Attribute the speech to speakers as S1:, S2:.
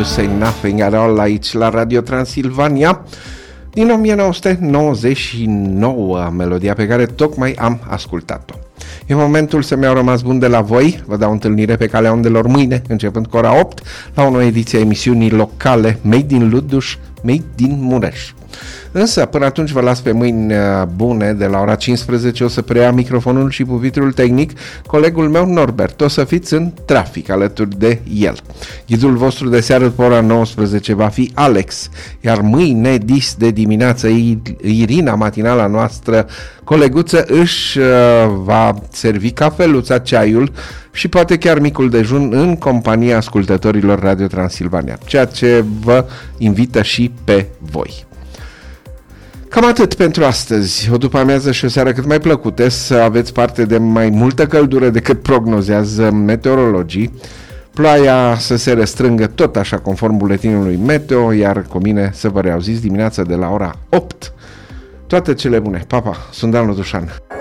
S1: Say Nothing at All aici la Radio Transilvania din 1999, melodia pe care tocmai am ascultat-o. E momentul să mi-au rămas bun de la voi. Vă dau întâlnire pe calea ondelor mâine, începând cu ora 8, la o nouă ediție a emisiunii locale Made din Luduș, Made din Mureș. Însă, până atunci vă las pe mâini bune. De la ora 15 o să preia microfonul și pupitrul tehnic colegul meu Norbert. O să fiți în trafic alături de el. Ghidul vostru de seară după ora 19 va fi Alex, iar mâine dis de dimineață Irina, matinala noastră coleguță, își va servi cafeluța, ceaiul și poate chiar micul dejun în compania ascultătorilor Radio Transilvania, ceea ce vă invită și pe voi. Cam atât pentru astăzi. O după-amiază și o seară cât mai plăcute, să aveți parte de mai multă căldură decât prognozează meteorologii. Ploaia să se restrângă tot așa conform buletinului meteo, iar cu mine să vă reauziți dimineața de la ora 8. Toate cele bune. Pa, pa! Sunt Dan Lădușan.